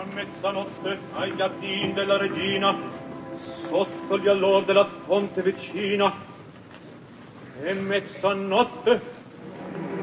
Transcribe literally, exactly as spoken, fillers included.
mezzanotte ai giardini della regina, sotto gli allor della fonte vicina. E mezzanotte